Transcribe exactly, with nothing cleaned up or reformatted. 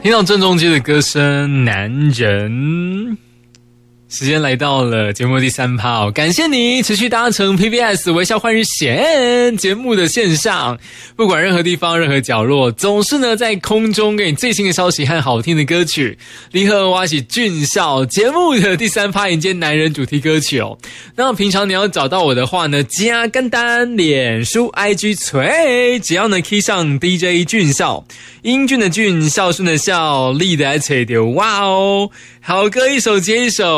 听到郑中基的歌声《男人》，时间来到了节目第三趴哦，感谢你持续搭乘 P B S 微笑换日线节目的线上，不管任何地方任何角落，总是呢在空中给你最新的消息和好听的歌曲。离合挖起俊少节目的第三趴迎接男人主题歌曲哦。那平常你要找到我的话呢，加简单，脸书 I G 锤，只要呢 key 上 D J 俊少，英俊的俊，孝顺的孝，力的来吹丢，哇哦！好歌一首接一首。